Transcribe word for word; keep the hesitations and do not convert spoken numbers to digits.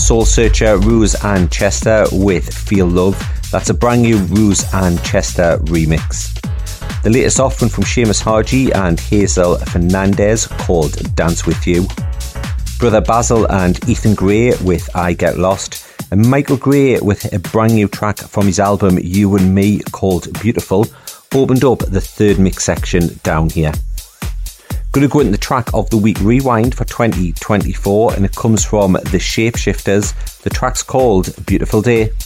Soul Searcher, Ruse and Chester with Feel Love. That's a brand new Ruse and Chester remix. The latest offering from Seamus Haji and Hazel Fernandez called Dance With You. Brother Basil and Ethan Gray with I Get Lost. And Michael Gray with a brand new track from his album You and Me called Beautiful opened up the third mix section down here. Going to go into the track of the week rewind for twenty twenty-four, and it comes from The Shapeshifters. The track's called Beautiful Day.